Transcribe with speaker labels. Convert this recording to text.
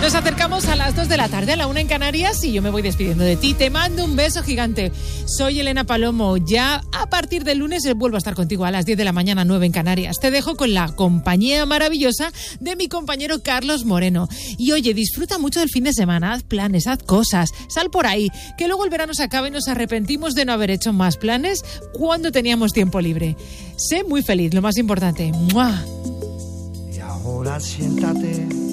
Speaker 1: Nos acercamos a las 2 de la tarde, a la 1 en Canarias, y yo me voy despidiendo de ti. Te mando un beso gigante. Soy Elena Palomo. Ya a partir del lunes vuelvo a estar contigo a las 10 de la mañana, 9 en Canarias. Te dejo con la compañía maravillosa de mi compañero Carlos Moreno. Y oye, disfruta mucho del fin de semana. Haz planes, haz cosas. Sal por ahí, que luego el verano se acabe y nos arrepentimos de no haber hecho más planes cuando teníamos tiempo libre. Sé muy feliz, lo más importante. ¡Mua!
Speaker 2: Y ahora siéntate